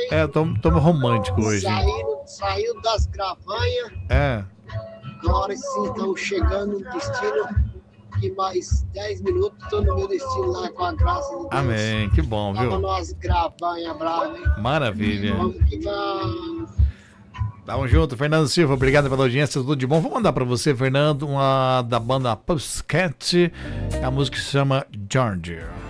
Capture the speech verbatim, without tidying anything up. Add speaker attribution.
Speaker 1: hein?
Speaker 2: É, tô, tô romântico hoje.
Speaker 1: Saindo, saindo das gravanhas.
Speaker 2: É.
Speaker 1: Agora sim, estamos chegando no destino. Que mais dez minutos estou no meu destino lá, com a graça de Deus.
Speaker 2: Amém, que bom, viu?
Speaker 1: Tava nós gravanhas bravas, hein?
Speaker 2: Maravilha.
Speaker 1: Vamos que vamos.
Speaker 2: Tamo junto, Fernando Silva, obrigado pela audiência, tudo de bom. Vou mandar pra você, Fernando, uma da banda Pussycat, a música se chama Georgia.